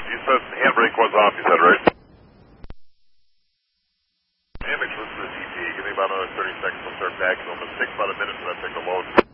You said handbrake was off, you said, right? Damage was the DT. Give me about another 30 seconds. I'll start backing them. It takes about a minute for that thing to load.